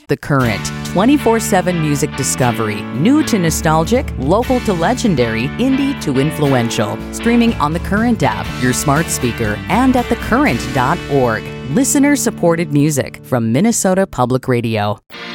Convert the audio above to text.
The Current, 24/7 music discovery, new to nostalgic, local to legendary, indie to influential. Streaming on the Current app, your smart speaker, and at thecurrent.org. Listener-supported music from Minnesota Public Radio.